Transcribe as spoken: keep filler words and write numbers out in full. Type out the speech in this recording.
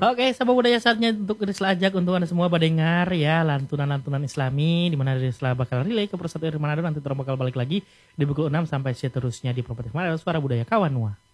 Oke, Sabah Budaya saatnya untuk Risla ajak untuk Anda semua pada dengar ya lantunan-lantunan Islami di mana Risla bakal relay ke Persatuan Manado, nanti terus bakal balik lagi di pukul enam sampai seterusnya di Properti Manado Suara Budaya Kawan Nuah.